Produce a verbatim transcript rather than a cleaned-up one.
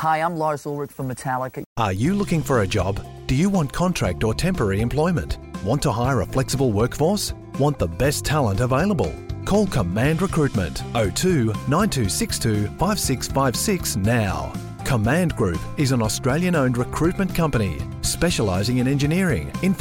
Hi, I'm Lars Ulrich from Metallica. Are you looking for a job? Do you want contract or temporary employment? Want to hire a flexible workforce? Want the best talent available? Call Command Recruitment oh two nine two six two five six five six now. Command Group is an Australian-owned recruitment company specialising in engineering, info